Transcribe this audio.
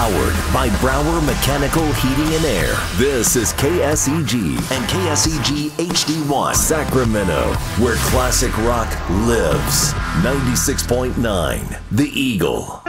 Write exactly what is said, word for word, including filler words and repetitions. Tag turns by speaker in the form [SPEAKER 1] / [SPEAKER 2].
[SPEAKER 1] Powered by Brower Mechanical Heating and Air. This is K S E G and K S E G H D one Sacramento, where classic rock lives. ninety-six point nine The Eagle.